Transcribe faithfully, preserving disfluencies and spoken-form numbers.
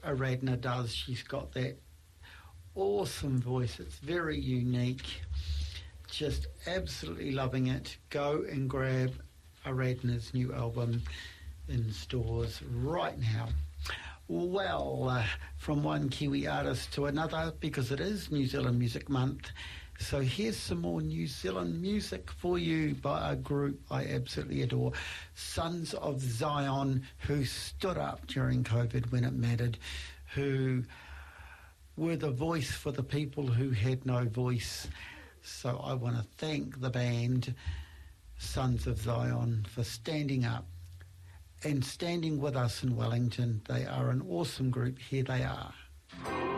Aradna does. She's got that awesome voice. It's very unique. Just absolutely loving it. Go and grab Aradna's new album in stores right now. Well, uh, from one Kiwi artist to another, because it is New Zealand Music Month. So here's some more New Zealand music for you by a group I absolutely adore, Sons of Zion, who stood up during COVID when it mattered, who were the voice for the people who had no voice. So I want to thank the band, Sons of Zion, for standing up and standing with us in Wellington. They are an awesome group. Here they are.